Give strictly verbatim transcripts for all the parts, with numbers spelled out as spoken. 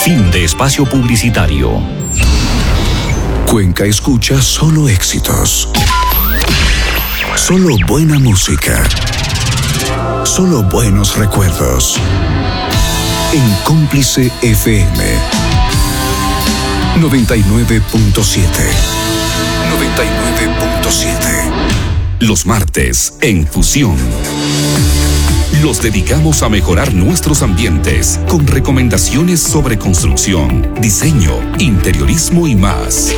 Fin de espacio publicitario. Cuenca escucha solo éxitos. Solo buena música. Solo buenos recuerdos. En Cómplice F M noventa y nueve punto siete. noventa y nueve punto siete. Los martes, en Fusión. Los dedicamos a mejorar nuestros ambientes con recomendaciones sobre construcción, diseño, interiorismo y más.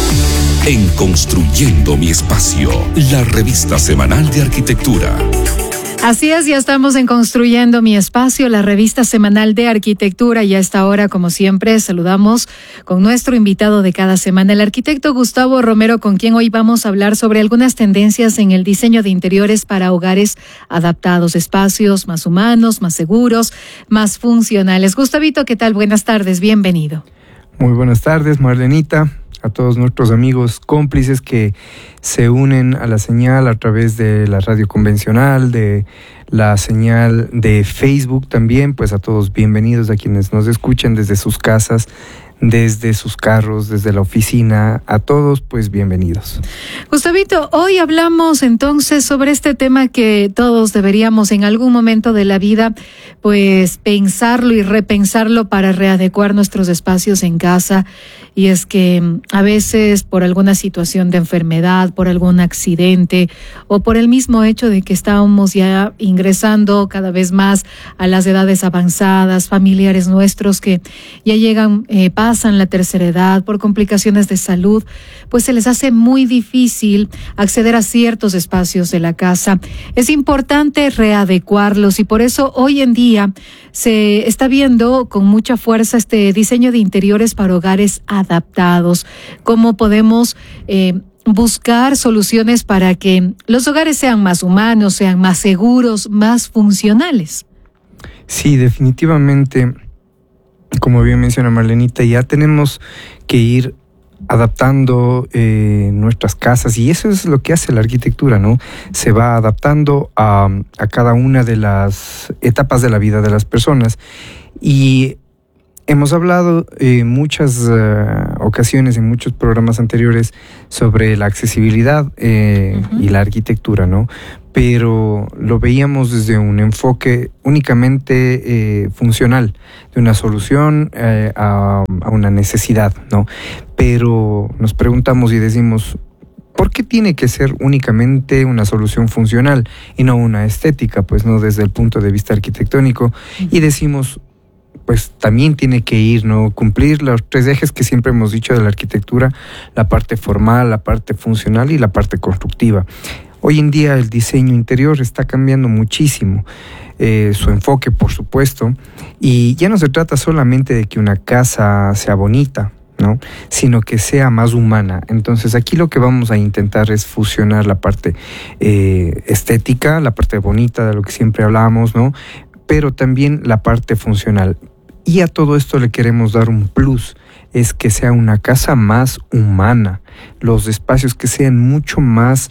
En Construyendo mi Espacio, la revista semanal de arquitectura. Así es, ya estamos en Construyendo mi Espacio, la revista semanal de arquitectura, y a esta hora, como siempre, saludamos con nuestro invitado de cada semana, el arquitecto Gustavo Romero, con quien hoy vamos a hablar sobre algunas tendencias en el diseño de interiores para hogares adaptados, espacios más humanos, más seguros, más funcionales. Gustavito, ¿qué tal? Buenas tardes, bienvenido. Muy buenas tardes, Marlenita. A todos nuestros amigos cómplices que se unen a la señal a través de la radio convencional, de la señal de Facebook también, pues a todos bienvenidos, a quienes nos escuchan desde sus casas, desde sus carros, desde la oficina, a todos pues bienvenidos. Gustavito, hoy hablamos entonces sobre este tema que todos deberíamos en algún momento de la vida pues pensarlo y repensarlo para readecuar nuestros espacios en casa, y es que a veces por alguna situación de enfermedad, por algún accidente o por el mismo hecho de que estamos ya ingresando cada vez más a las edades avanzadas, familiares nuestros que ya llegan eh, pasan la tercera edad por complicaciones de salud, pues se les hace muy difícil acceder a ciertos espacios de la casa. Es importante readecuarlos, y por eso hoy en día se está viendo con mucha fuerza este diseño de interiores para hogares adaptados. Cómo podemos eh, buscar soluciones para que los hogares sean más humanos, sean más seguros, más funcionales. Sí, definitivamente. Como bien menciona Marlenita, ya tenemos que ir adaptando eh, nuestras casas, y eso es lo que hace la arquitectura, ¿no? Se va adaptando a, a cada una de las etapas de la vida de las personas. Y hemos hablado en eh, muchas uh, ocasiones, en muchos programas anteriores, sobre la accesibilidad eh, uh-huh. y la arquitectura, ¿no? Pero lo veíamos desde un enfoque únicamente eh, funcional, de una solución eh, a, a una necesidad, ¿no? Pero nos preguntamos y decimos, ¿por qué tiene que ser únicamente una solución funcional y no una estética? Pues no desde el punto de vista arquitectónico. Y decimos, pues también tiene que ir, ¿no? Cumplir los tres ejes que siempre hemos dicho de la arquitectura: la parte formal, la parte funcional y la parte constructiva. Hoy en día el diseño interior está cambiando muchísimo, eh, su enfoque, por supuesto, y ya no se trata solamente de que una casa sea bonita, ¿no? Sino que sea más humana. Entonces aquí lo que vamos a intentar es fusionar la parte eh, estética, la parte bonita de lo que siempre hablábamos, ¿no? Pero también la parte funcional. Y a todo esto le queremos dar un plus, es que sea una casa más humana, los espacios que sean mucho más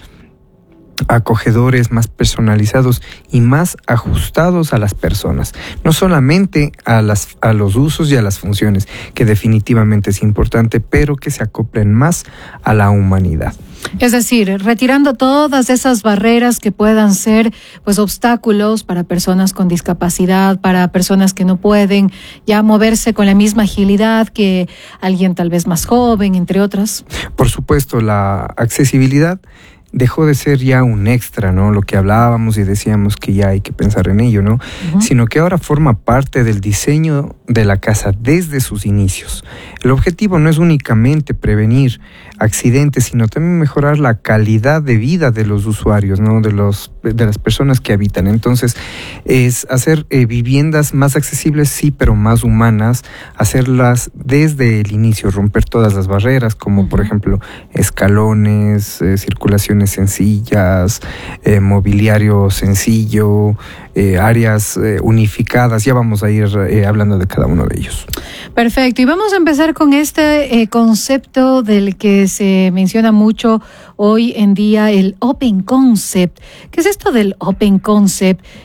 acogedores, más personalizados y más ajustados a las personas, no solamente a las a los usos y a las funciones, que definitivamente es importante, pero que se acoplen más a la humanidad. Es decir, retirando todas esas barreras que puedan ser pues obstáculos para personas con discapacidad, para personas que no pueden ya moverse con la misma agilidad que alguien tal vez más joven, entre otras. Por supuesto, la accesibilidad dejó de ser ya un extra, ¿no? Lo que hablábamos y decíamos que ya hay que pensar en ello, ¿no? Uh-huh. Sino que ahora forma parte del diseño de la casa desde sus inicios. El objetivo no es únicamente prevenir accidentes, sino también mejorar la calidad de vida de los usuarios, ¿no? De los de las personas que habitan. Entonces, es hacer eh, viviendas más accesibles, sí, pero más humanas, hacerlas desde el inicio, romper todas las barreras, como uh-huh. por ejemplo, escalones, eh, circulaciones sencillas, eh, mobiliario sencillo, eh, áreas eh, unificadas. Ya vamos a ir eh, hablando de cada uno de ellos. Perfecto, y vamos a empezar con este eh, concepto del que se menciona mucho hoy en día, el Open Concept. ¿Qué es esto del Open Concept?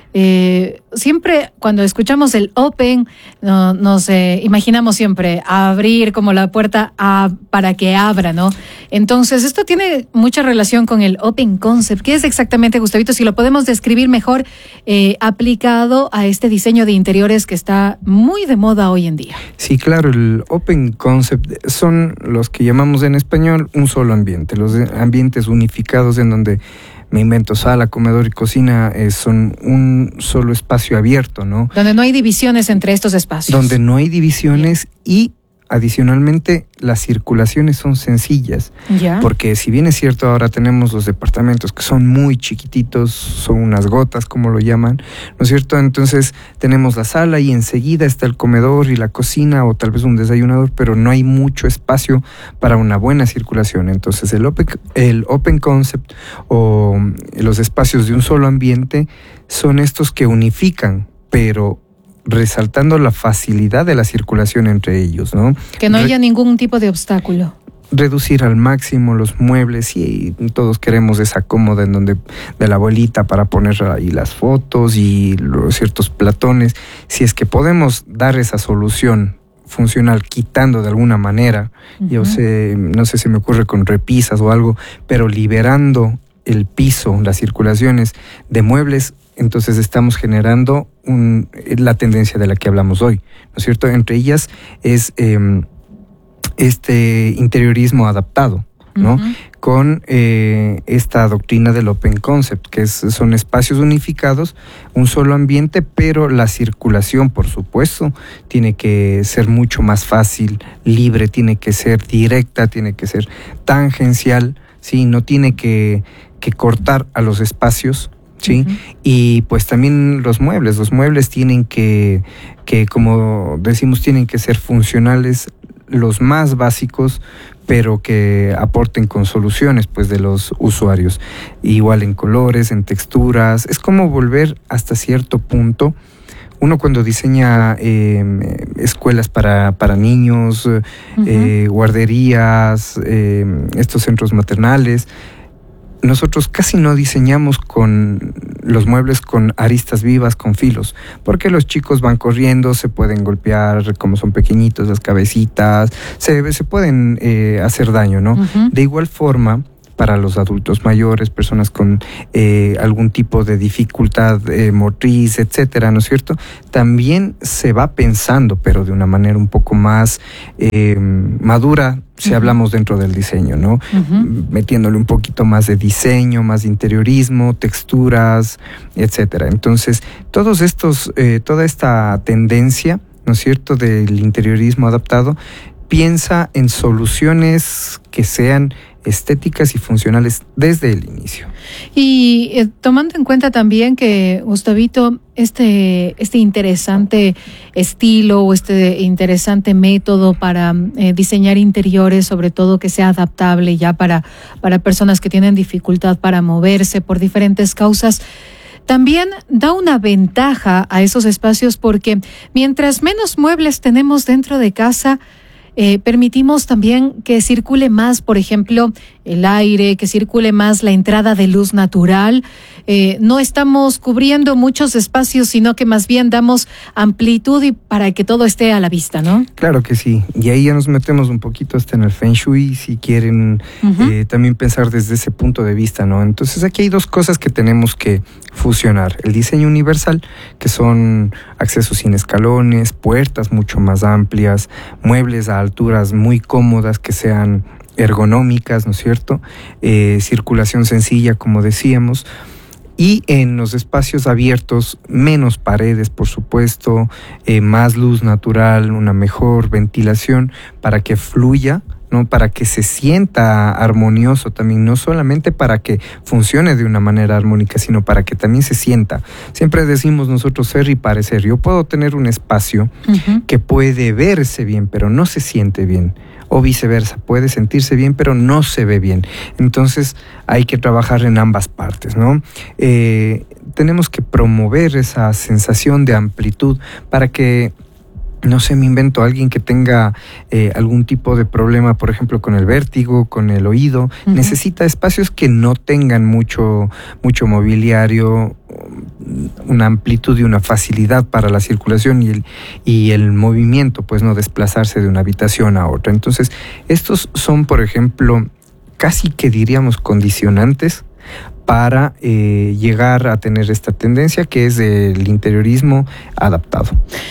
Eh, siempre cuando escuchamos el open, no, nos eh, imaginamos siempre abrir como la puerta a, para que abra, ¿no? Entonces, esto tiene mucha relación con el open concept. ¿Qué es exactamente, Gustavito? Si lo podemos describir mejor, eh, aplicado a este diseño de interiores que está muy de moda hoy en día. Sí, claro, el open concept son los que llamamos en español un solo ambiente, los ambientes unificados en donde me invento sala, comedor y cocina, eh, son un solo espacio abierto, ¿no? Donde no hay divisiones entre estos espacios. Donde no hay divisiones. Bien. Y adicionalmente las circulaciones son sencillas, ya. Porque si bien es cierto ahora tenemos los departamentos que son muy chiquititos, son unas gotas como lo llaman, ¿no es cierto? Entonces tenemos la sala y enseguida está el comedor y la cocina o tal vez un desayunador, pero no hay mucho espacio para una buena circulación. Entonces el open, el open concept o los espacios de un solo ambiente son estos que unifican, pero resaltando la facilidad de la circulación entre ellos, ¿no? Que no haya Re- ningún tipo de obstáculo. Reducir al máximo los muebles y todos queremos esa cómoda en donde de la abuelita para poner ahí las fotos y los ciertos platones. Si es que podemos dar esa solución funcional quitando de alguna manera, uh-huh. yo sé, no sé si me ocurre con repisas o algo, pero liberando el piso, las circulaciones de muebles, entonces estamos generando un, la tendencia de la que hablamos hoy, ¿no es cierto? Entre ellas es eh, este interiorismo adaptado, ¿no? Uh-huh. Con eh, esta doctrina del open concept, que es, son espacios unificados, un solo ambiente, pero la circulación, por supuesto, tiene que ser mucho más fácil, libre, tiene que ser directa, tiene que ser tangencial, ¿sí? No tiene que, que cortar a los espacios, ¿sí? Uh-huh. Y pues también los muebles, los muebles tienen que, que, como decimos, tienen que ser funcionales, los más básicos, pero que aporten con soluciones pues de los usuarios, igual en colores, en texturas. Es como volver hasta cierto punto. Uno cuando diseña eh, escuelas para, para niños, uh-huh. eh, guarderías, eh, estos centros maternales, nosotros casi no diseñamos con los muebles con aristas vivas, con filos, porque los chicos van corriendo, se pueden golpear, como son pequeñitos, las cabecitas, se, se pueden eh, hacer daño, ¿no? Uh-huh. De igual forma, para los adultos mayores, personas con eh, algún tipo de dificultad eh, motriz, etcétera, ¿no es cierto? También se va pensando, pero de una manera un poco más eh, madura, si uh-huh. hablamos dentro del diseño, ¿no? Uh-huh. Metiéndole un poquito más de diseño, más de interiorismo, texturas, etcétera. Entonces, todos estos, eh, toda esta tendencia, ¿no es cierto?, del interiorismo adaptado, piensa en soluciones que sean estéticas y funcionales desde el inicio. Y eh, tomando en cuenta también que, Gustavito, este, este interesante estilo o este interesante método para eh, diseñar interiores, sobre todo que sea adaptable ya para, para personas que tienen dificultad para moverse por diferentes causas, también da una ventaja a esos espacios porque mientras menos muebles tenemos dentro de casa, Eh, permitimos también que circule más, por ejemplo, el aire, que circule más la entrada de luz natural. Eh, no estamos cubriendo muchos espacios, sino que más bien damos amplitud y para que todo esté a la vista, ¿no? Claro que sí. Y ahí ya nos metemos un poquito hasta en el Feng Shui, si quieren uh-huh. eh, también pensar desde ese punto de vista, ¿no? Entonces aquí hay dos cosas que tenemos que fusionar. El diseño universal, que son accesos sin escalones, puertas mucho más amplias, muebles a alturas muy cómodas que sean ergonómicas, ¿no es cierto? Eh, circulación sencilla, como decíamos. Y en los espacios abiertos, menos paredes, por supuesto, eh, más luz natural, una mejor ventilación para que fluya, ¿no? Para que se sienta armonioso también, no solamente para que funcione de una manera armónica, sino para que también se sienta. Siempre decimos nosotros ser y parecer. Yo puedo tener un espacio uh-huh. que puede verse bien, pero no se siente bien. O viceversa, puede sentirse bien, pero no se ve bien. Entonces hay que trabajar en ambas partes, ¿no? Eh, tenemos que promover esa sensación de amplitud para que no sé, me invento, alguien que tenga eh, algún tipo de problema, por ejemplo, con el vértigo, con el oído, uh-huh. necesita espacios que no tengan mucho, mucho mobiliario, una amplitud y una facilidad para la circulación y el, y el movimiento, pues no desplazarse de una habitación a otra. Entonces, estos son, por ejemplo, casi que diríamos condicionantes para eh, llegar a tener esta tendencia que es el interiorismo adaptado.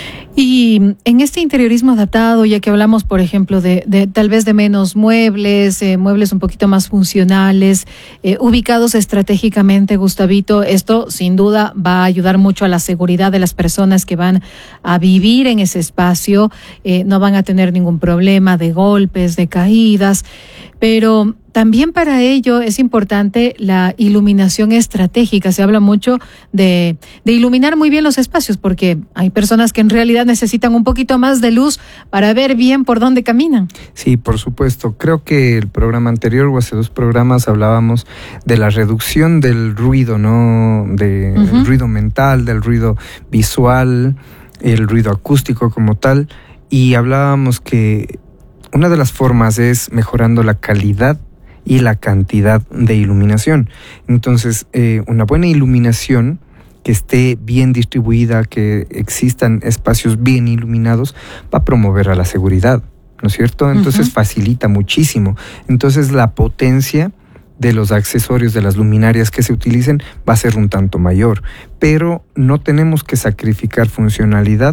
Y en este interiorismo adaptado, ya que hablamos, por ejemplo, de, de tal vez de menos muebles, eh, muebles un poquito más funcionales, eh, ubicados estratégicamente, Gustavito, esto sin duda va a ayudar mucho a la seguridad de las personas que van a vivir en ese espacio, eh, no van a tener ningún problema de golpes, de caídas, pero también para ello es importante la iluminación estratégica. Se habla mucho de, de iluminar muy bien los espacios, porque hay personas que en realidad necesitan un poquito más de luz para ver bien por dónde caminan. Sí, por supuesto. Creo que el programa anterior o hace dos programas hablábamos de la reducción del ruido, ¿no? De uh-huh. el ruido mental, del ruido visual, el ruido acústico como tal, y hablábamos que una de las formas es mejorando la calidad y la cantidad de iluminación. Entonces, eh, una buena iluminación que esté bien distribuida, que existan espacios bien iluminados, va a promover a la seguridad, ¿no es cierto? Entonces, uh-huh. facilita muchísimo. Entonces, la potencia de los accesorios, de las luminarias que se utilicen, va a ser un tanto mayor. Pero no tenemos que sacrificar funcionalidad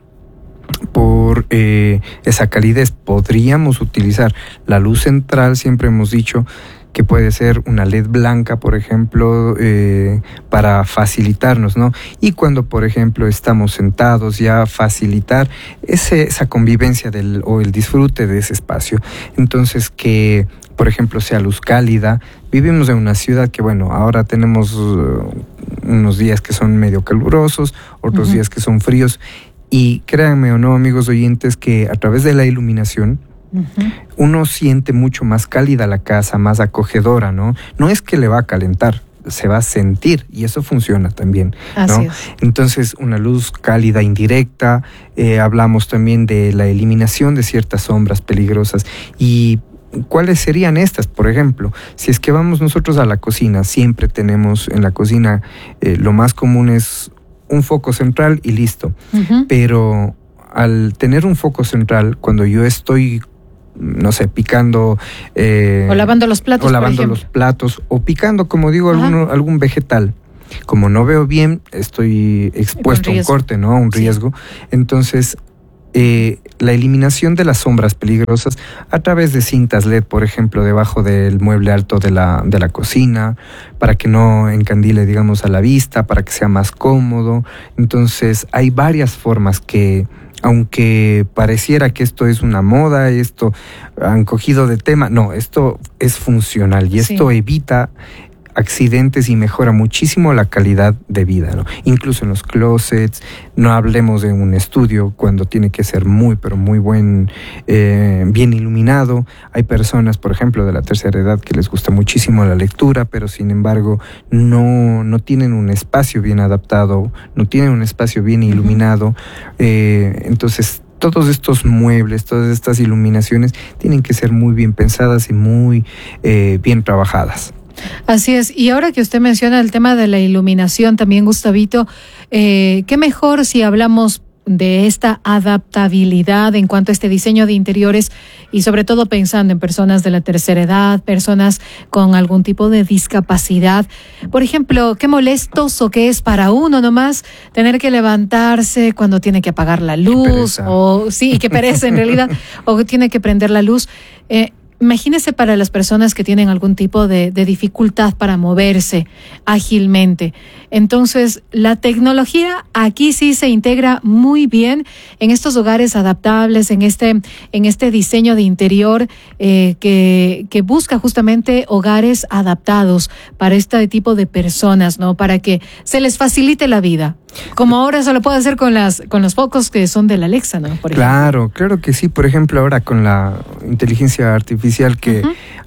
por eh, esa calidez. Podríamos utilizar la luz central, siempre hemos dicho que puede ser una L E D blanca, por ejemplo, eh, para facilitarnos, ¿no? Y cuando, por ejemplo, estamos sentados, ya facilitar ese, esa convivencia del, o el disfrute de ese espacio. Entonces, que, por ejemplo, sea luz cálida. Vivimos en una ciudad que, bueno, ahora tenemos uh, unos días que son medio calurosos, otros uh-huh. días que son fríos. Y créanme o no, amigos oyentes, que a través de la iluminación uh-huh. uno siente mucho más cálida la casa, más acogedora, ¿no? No es que le va a calentar, se va a sentir, y eso funciona también, ¿no? Así es. Entonces, una luz cálida indirecta, eh, hablamos también de la eliminación de ciertas sombras peligrosas. Y ¿cuáles serían estas? Por ejemplo, si es que vamos nosotros a la cocina, siempre tenemos en la cocina, eh, lo más común es un foco central y listo. Uh-huh. Pero al tener un foco central, cuando yo estoy, no sé, picando... Eh, o lavando los platos, O lavando los platos, o picando, como digo, alguno, algún vegetal. Como no veo bien, estoy expuesto a un corte, ¿no? A un riesgo. Sí. Entonces, eh, la eliminación de las sombras peligrosas a través de cintas L E D, por ejemplo, debajo del mueble alto de la, de la cocina, para que no encandile, digamos, a la vista, para que sea más cómodo. Entonces, hay varias formas que, aunque pareciera que esto es una moda, esto han cogido de tema, no, esto es funcional y esto sí. evita accidentes y mejora muchísimo la calidad de vida, ¿no? Incluso en los closets, no hablemos de un estudio cuando tiene que ser muy, pero muy buen, eh, bien iluminado. Hay personas, por ejemplo, de la tercera edad que les gusta muchísimo la lectura, pero sin embargo no, no tienen un espacio bien adaptado, no tienen un espacio bien iluminado. Uh-huh. Eh, entonces, todos estos muebles, todas estas iluminaciones tienen que ser muy bien pensadas y muy eh, bien trabajadas. Así es, y ahora que usted menciona el tema de la iluminación también, Gustavito, eh, qué mejor si hablamos de esta adaptabilidad en cuanto a este diseño de interiores y sobre todo pensando en personas de la tercera edad, personas con algún tipo de discapacidad. Por ejemplo, qué molestoso que es para uno nomás tener que levantarse cuando tiene que apagar la luz, o sí, qué pereza en realidad, o tiene que prender la luz. Eh, Imagínese para las personas que tienen algún tipo de, de dificultad para moverse ágilmente. Entonces, la tecnología aquí sí se integra muy bien en estos hogares adaptables, en este, en este diseño de interior eh, que, que busca justamente hogares adaptados para este tipo de personas, ¿no? Para que se les facilite la vida. Como ahora se lo puede hacer con las con los focos que son de la Alexa, ¿no? Por claro, ejemplo. Claro que sí. Por ejemplo, ahora con la inteligencia artificial que uh-huh.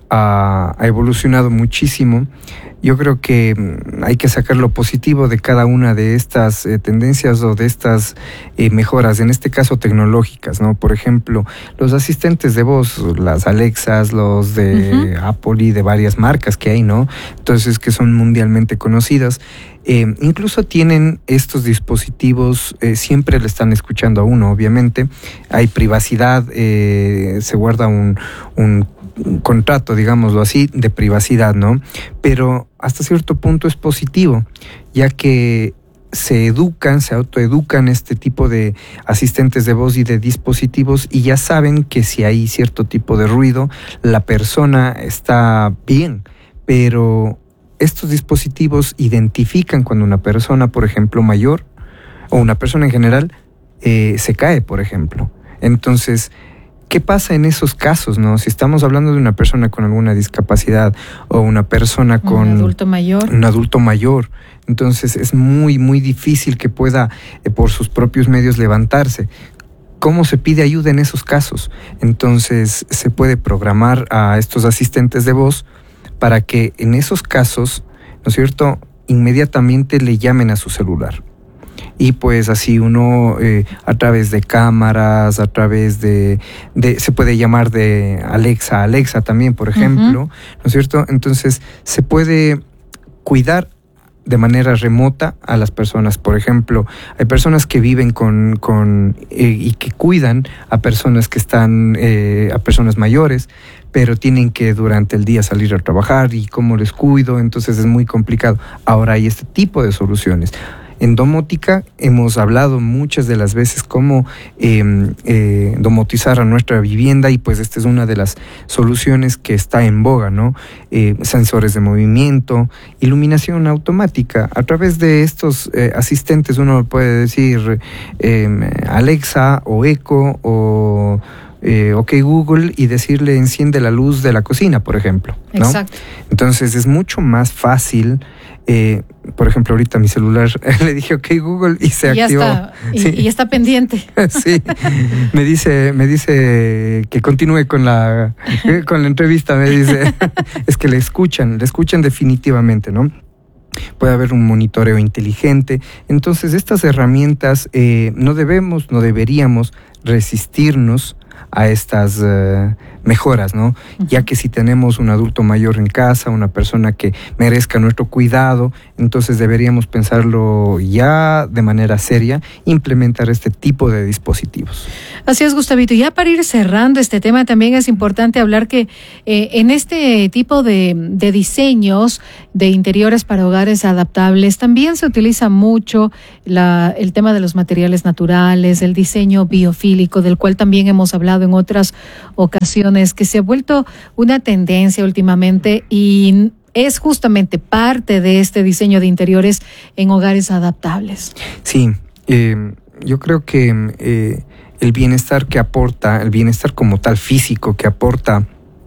ha, ha evolucionado muchísimo. Yo creo que hay que sacar lo positivo de cada una de estas eh, tendencias o de estas eh, mejoras, en este caso tecnológicas, ¿no? Por ejemplo, los asistentes de voz, las Alexas, los de uh-huh. Apple y de varias marcas que hay, ¿no? Entonces, que son mundialmente conocidas. Eh, incluso tienen estos dispositivos, eh, siempre le están escuchando a uno, obviamente. Hay privacidad, eh, se guarda un, un un contrato, digámoslo así, de privacidad, ¿no? Pero hasta cierto punto es positivo, ya que se educan, se autoeducan este tipo de asistentes de voz y de dispositivos y ya saben que si hay cierto tipo de ruido, la persona está bien, pero estos dispositivos identifican cuando una persona, por ejemplo, mayor, o una persona en general, eh, se cae, por ejemplo. Entonces, ¿qué pasa en esos casos, no? Si estamos hablando de una persona con alguna discapacidad o una persona con... Un adulto mayor. Un adulto mayor. Entonces es muy, muy difícil que pueda eh, por sus propios medios levantarse. ¿Cómo se pide ayuda en esos casos? Entonces se puede programar a estos asistentes de voz para que en esos casos, ¿no es cierto?, inmediatamente le llamen a su celular. Y pues así uno eh, a través de cámaras, a través de, de, se puede llamar de Alexa a Alexa también, por ejemplo, uh-huh. ¿no es cierto? Entonces se puede cuidar de manera remota a las personas. Por ejemplo, hay personas que viven con, con eh, y que cuidan a personas que están, eh, a personas mayores, pero tienen que durante el día salir a trabajar y cómo les cuido, entonces es muy complicado. Ahora hay este tipo de soluciones. En domótica hemos hablado muchas de las veces cómo eh, eh, domotizar a nuestra vivienda y pues esta es una de las soluciones que está en boga, ¿no? Eh, sensores de movimiento, iluminación automática. A través de estos eh, asistentes uno puede decir eh, Alexa o Echo o... Eh, ok Google y decirle enciende la luz de la cocina, por ejemplo, ¿no? Exacto. Entonces es mucho más fácil. Eh, por ejemplo, ahorita a mi celular le dije ok Google y se y activó. Está, y, sí. y está pendiente. Sí, me dice, me dice que continúe con la, con la entrevista, me dice. Es que le escuchan, le escuchan definitivamente, ¿no? Puede haber un monitoreo inteligente. Entonces estas herramientas eh, no debemos, no deberíamos resistirnos a estas uh, mejoras, ¿no? Uh-huh. Ya que si tenemos un adulto mayor en casa, una persona que merezca nuestro cuidado, entonces deberíamos pensarlo ya de manera seria, implementar este tipo de dispositivos. Así es, Gustavito. Ya para ir cerrando este tema, también es importante hablar que eh, en este tipo de, de diseños de interiores para hogares adaptables, también se utiliza mucho la, el tema de los materiales naturales, el diseño biofílico, del cual también hemos hablado en otras ocasiones, que se ha vuelto una tendencia últimamente y es justamente parte de este diseño de interiores en hogares adaptables. Sí, eh, yo creo que eh, el bienestar que aporta, el bienestar como tal físico que aporta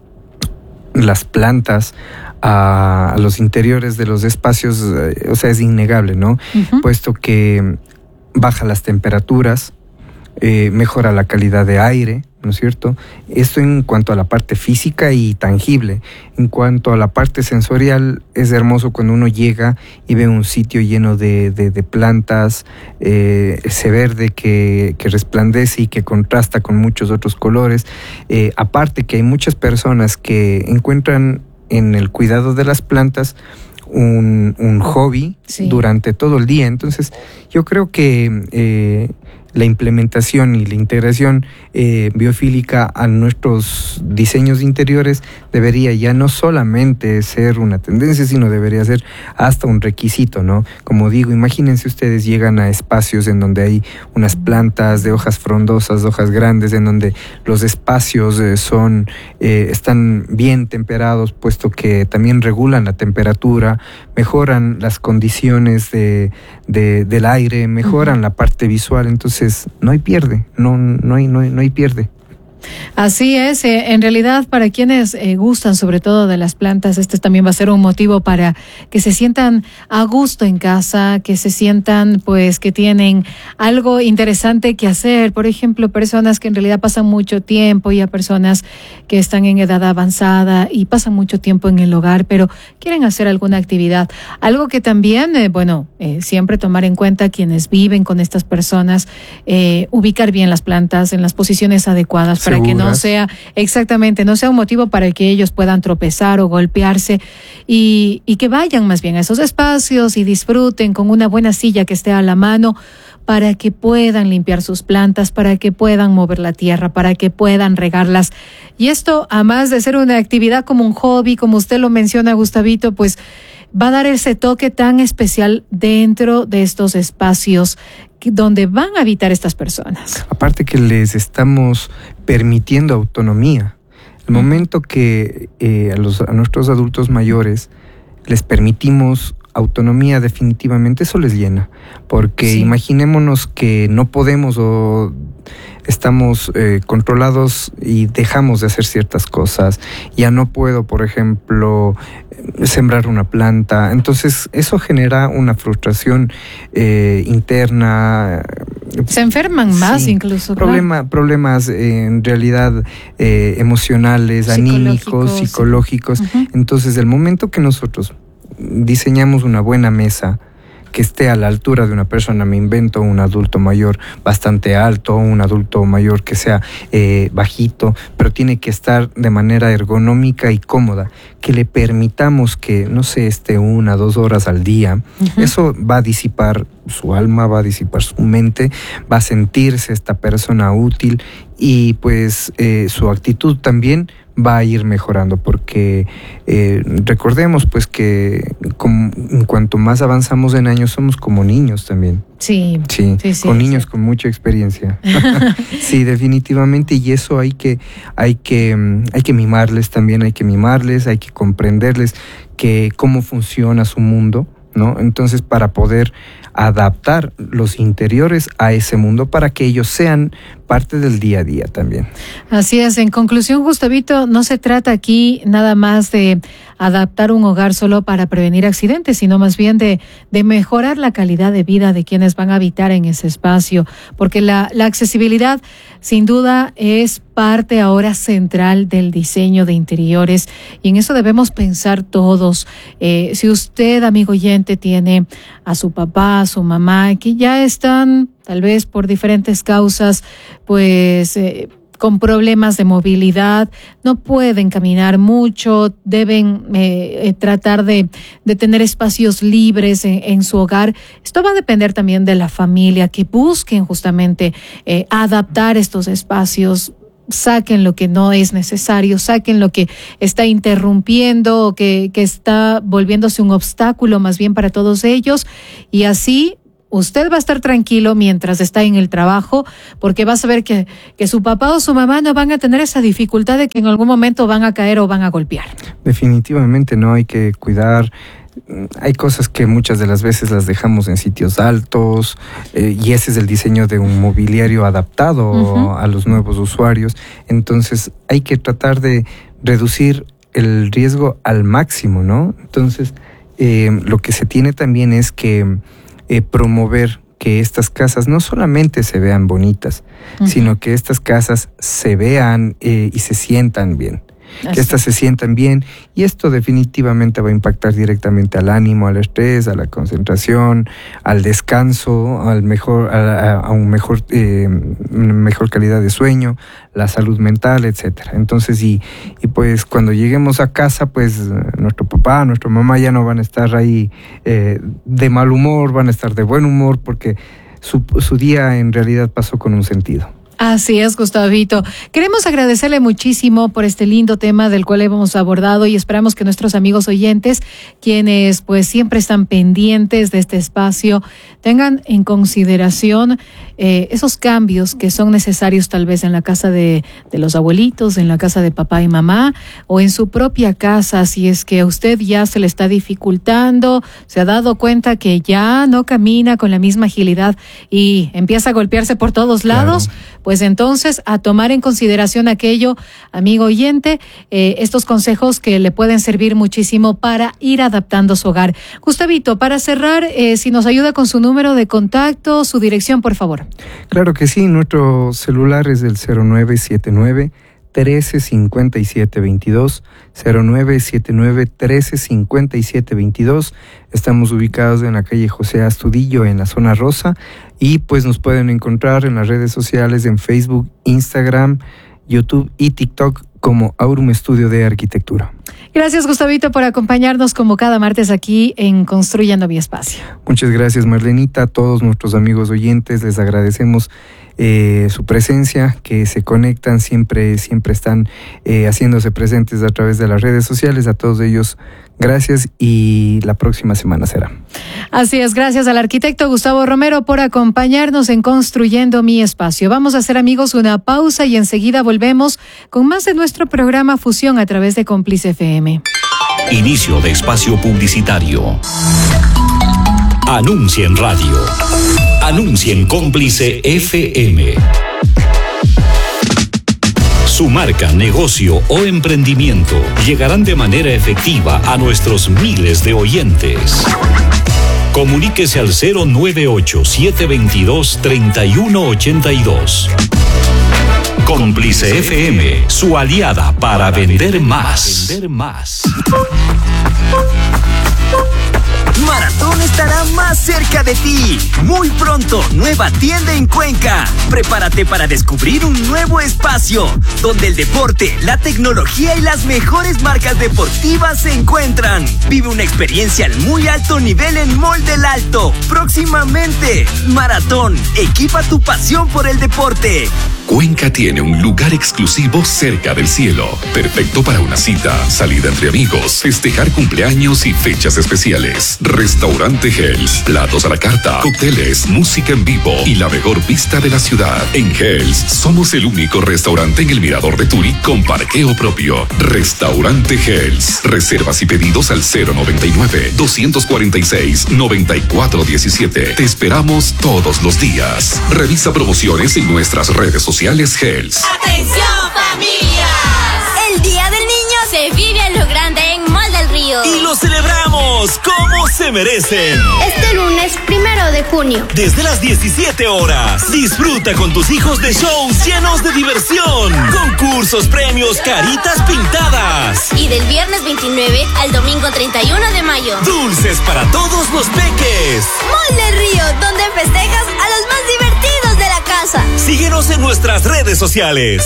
las plantas a, a los interiores de los espacios, eh, o sea, es innegable, ¿no? Uh-huh. Puesto que baja las temperaturas, eh, mejora la calidad de aire, ¿no es cierto? Esto en cuanto a la parte física y tangible. En cuanto a la parte sensorial, es hermoso cuando uno llega y ve un sitio lleno de, de, de plantas, eh, ese verde que, que resplandece y que contrasta con muchos otros colores. Eh, aparte que hay muchas personas que encuentran en el cuidado de las plantas un, un hobby, sí, durante todo el día. Entonces, yo creo que eh, la implementación y la integración eh, biofílica a nuestros diseños interiores debería ya no solamente ser una tendencia, sino debería ser hasta un requisito, ¿no? Como digo, imagínense ustedes llegan a espacios en donde hay unas plantas de hojas frondosas, hojas grandes, en donde los espacios eh, son eh, están bien temperados, puesto que también regulan la temperatura, mejoran las condiciones de, de, del aire, mejoran uh-huh. la parte visual. Entonces no hay pierde, no, no hay, no hay, no hay pierde. Así es, eh, en realidad para quienes eh, gustan sobre todo de las plantas, este también va a ser un motivo para que se sientan a gusto en casa, que se sientan pues que tienen algo interesante que hacer. Por ejemplo, personas que en realidad pasan mucho tiempo, ya personas que están en edad avanzada y pasan mucho tiempo en el hogar, pero quieren hacer alguna actividad. Algo que también, eh, bueno, eh, siempre tomar en cuenta quienes viven con estas personas, eh, ubicar bien las plantas en las posiciones adecuadas para Seguras. que no sea, exactamente, no sea un motivo para que ellos puedan tropezar o golpearse y, y que vayan más bien a esos espacios y disfruten con una buena silla que esté a la mano para que puedan limpiar sus plantas, para que puedan mover la tierra, para que puedan regarlas. Y esto, además de ser una actividad como un hobby, como usted lo menciona, Gustavito, pues va a dar ese toque tan especial dentro de estos espacios donde van a habitar estas personas. Aparte que les estamos permitiendo autonomía. El momento que eh, a, los, a nuestros adultos mayores les permitimos autonomía, definitivamente eso les llena. Porque sí. Imaginémonos que no podemos o estamos eh, controlados y dejamos de hacer ciertas cosas. Ya no puedo, por ejemplo, sembrar una planta. Entonces eso genera una frustración eh, interna. Se enferman más, sí, incluso. Problema, claro. Problemas eh, en realidad eh, emocionales, anímicos, psicológicos. Sí. Uh-huh. Entonces, el momento que nosotros diseñamos una buena mesa que esté a la altura de una persona, me invento un adulto mayor bastante alto, un adulto mayor que sea eh, bajito, pero tiene que estar de manera ergonómica y cómoda, que le permitamos que, no sé, esté una, dos horas al día. Uh-huh. Eso va a disipar su alma, va a disipar su mente, va a sentirse esta persona útil y pues eh, su actitud también va a ir mejorando, porque eh, recordemos pues que como, en cuanto más avanzamos en años somos como niños también. Sí, sí, sí, sí con sí, niños sí. Con mucha experiencia. Sí, definitivamente, y eso hay que, hay que, hay que mimarles también, hay que mimarles, hay que comprenderles que cómo funciona su mundo, ¿no? Entonces, para poder adaptar los interiores a ese mundo para que ellos sean parte del día a día también. Así es. En conclusión, Gustavito, no se trata aquí nada más de adaptar un hogar solo para prevenir accidentes, sino más bien de, de mejorar la calidad de vida de quienes van a habitar en ese espacio, porque la, la accesibilidad sin duda es parte ahora central del diseño de interiores y en eso debemos pensar todos. Eh, si usted, amigo oyente, tiene a su papá, a su mamá, que ya están tal vez por diferentes causas, pues eh, con problemas de movilidad, no pueden caminar mucho, deben eh, eh, tratar de, de tener espacios libres en, en su hogar. Esto va a depender también de la familia, que busquen justamente eh, adaptar estos espacios. Saquen lo que no es necesario, saquen lo que está interrumpiendo o que, que está volviéndose un obstáculo más bien para todos ellos, y así usted va a estar tranquilo mientras está en el trabajo, porque va a saber que, que su papá o su mamá no van a tener esa dificultad de que en algún momento van a caer o van a golpear. Definitivamente no, hay que cuidar. Hay cosas que muchas de las veces las dejamos en sitios altos eh, y ese es el diseño de un mobiliario adaptado uh-huh. a los nuevos usuarios. Entonces hay que tratar de reducir el riesgo al máximo, ¿no? Entonces eh, lo que se tiene también es que eh, promover que estas casas no solamente se vean bonitas, uh-huh. sino que estas casas se vean eh, y se sientan bien. Que estas se sientan bien, y esto definitivamente va a impactar directamente al ánimo, al estrés, a la concentración, al descanso, al mejor, a, a un mejor, eh, mejor calidad de sueño, la salud mental, etcétera. Entonces, y, y pues cuando lleguemos a casa, pues nuestro papá, nuestra mamá ya no van a estar ahí eh, de mal humor, van a estar de buen humor, porque su, su día en realidad pasó con un sentido. Así es, Gustavito. Queremos agradecerle muchísimo por este lindo tema del cual hemos abordado y esperamos que nuestros amigos oyentes, quienes pues siempre están pendientes de este espacio, tengan en consideración eh, esos cambios que son necesarios tal vez en la casa de, de los abuelitos, en la casa de papá y mamá o en su propia casa. Si es que a usted ya se le está dificultando, se ha dado cuenta que ya no camina con la misma agilidad y empieza a golpearse por todos lados, claro. pues Pues entonces, a tomar en consideración aquello, amigo oyente, eh, estos consejos que le pueden servir muchísimo para ir adaptando su hogar. Gustavito, para cerrar, eh, si nos ayuda con su número de contacto, su dirección, por favor. Claro que sí, nuestro celular es el cero nueve siete nueve, trece cincuenta y siete veintidós, cero nueve siete nueve, trece cincuenta y siete veintidós. Estamos ubicados en la calle José Astudillo, en la zona rosa, y pues nos pueden encontrar en las redes sociales, en Facebook, Instagram, YouTube y TikTok como Aurum Estudio de Arquitectura. Gracias, Gustavito, por acompañarnos como cada martes aquí en Construyendo Mi Espacio. Muchas gracias, Marlenita. A todos nuestros amigos oyentes les agradecemos eh, su presencia, que se conectan, siempre, siempre están eh, haciéndose presentes a través de las redes sociales. A todos ellos, gracias, y la próxima semana será. Así es, gracias al arquitecto Gustavo Romero por acompañarnos en Construyendo Mi Espacio. Vamos a hacer, amigos, una pausa y enseguida volvemos con más de nuestro programa Fusión a través de Cómplice F M. Inicio de espacio publicitario. Anuncia en radio. Anuncia en Cómplice F M. Su marca, negocio o emprendimiento llegarán de manera efectiva a nuestros miles de oyentes. Comuníquese al cero nueve ocho, siete dos dos, tres uno ocho dos. Cómplice F M, su aliada para vender más. Vender más. Maratón estará más cerca de ti. Muy pronto, nueva tienda en Cuenca. Prepárate para descubrir un nuevo espacio donde el deporte, la tecnología y las mejores marcas deportivas se encuentran. Vive una experiencia al muy alto nivel en Mall del Alto. Próximamente, Maratón, equipa tu pasión por el deporte. Cuenca tiene un lugar exclusivo cerca del cielo, perfecto para una cita, salida entre amigos, festejar cumpleaños y fechas especiales. Restaurante Hells, platos a la carta, cócteles, música en vivo y la mejor vista de la ciudad. En Hells somos el único restaurante en el Mirador de Turi con parqueo propio. Restaurante Hells. Reservas y pedidos al cero noventa y nueve, doscientos cuarenta y seis, noventa y cuatro diecisiete. Te esperamos todos los días. Revisa promociones en nuestras redes sociales. Hells. ¡Atención, familias! El Día del Niño se vive a lo grande en Mall del Río. Y lo celebramos como se merecen. Este lunes, primero de junio. Desde las diecisiete horas. Disfruta con tus hijos de shows llenos de diversión. Concursos, premios, caritas pintadas. Y del viernes veintinueve al domingo treinta y uno de mayo. Dulces para todos los peques. Mall del Río, donde festejas a los más divertidos de la casa. Síguenos en nuestras redes sociales.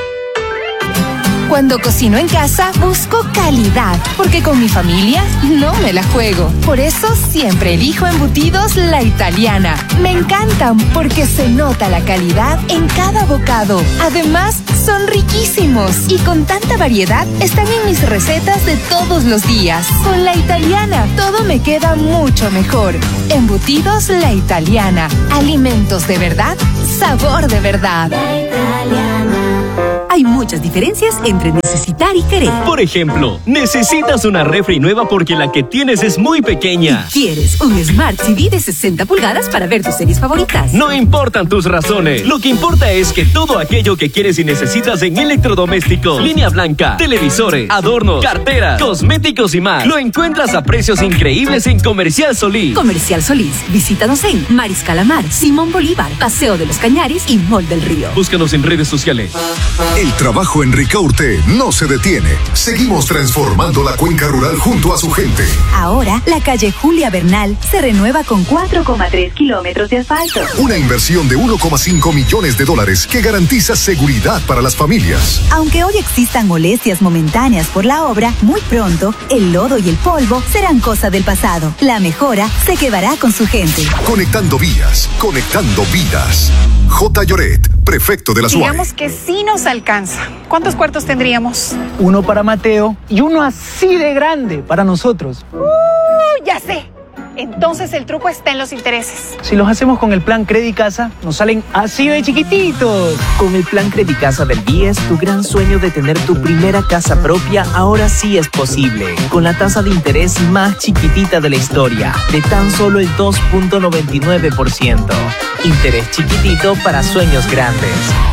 Cuando cocino en casa, busco calidad, porque con mi familia no me la juego. Por eso siempre elijo Embutidos La Italiana. Me encantan porque se nota la calidad en cada bocado. Además, son riquísimos y con tanta variedad están en mis recetas de todos los días. Con La Italiana, todo me queda mucho mejor. Embutidos La Italiana. Alimentos de verdad, sabor de verdad. La Italiana. Hay muchas diferencias entre necesitar y querer. Por ejemplo, necesitas una refri nueva porque la que tienes es muy pequeña. Y quieres un Smart T V de sesenta pulgadas para ver tus series favoritas. No importan tus razones. Lo que importa es que todo aquello que quieres y necesitas en electrodomésticos, línea blanca, televisores, adornos, carteras, cosméticos y más, lo encuentras a precios increíbles en Comercial Solís. Comercial Solís. Visítanos en Mariscal Amar, Simón Bolívar, Paseo de los Cañares y Mall del Río. Búscanos en redes sociales. El trabajo en Ricaurte no se detiene. Seguimos transformando la cuenca rural junto a su gente. Ahora, la calle Julia Bernal se renueva con cuatro coma tres kilómetros de asfalto. Una inversión de uno coma cinco millones de dólares que garantiza seguridad para las familias. Aunque hoy existan molestias momentáneas por la obra, muy pronto el lodo y el polvo serán cosa del pasado. La mejora se quedará con su gente. Conectando vías, conectando vidas. J. Lloret, prefecto de la S U A E. Digamos que sí nos alcanza. ¿Cuántos cuartos tendríamos? Uno para Mateo y uno así de grande para nosotros. ¡Uh! Ya sé. Entonces el truco está en los intereses. Si los hacemos con el plan Credicasa, nos salen así de chiquititos. Con el plan Credicasa del B I E S, tu gran sueño de tener tu primera casa propia ahora sí es posible. Con la tasa de interés más chiquitita de la historia, de tan solo el dos punto noventa y nueve por ciento. Interés chiquitito para sueños grandes.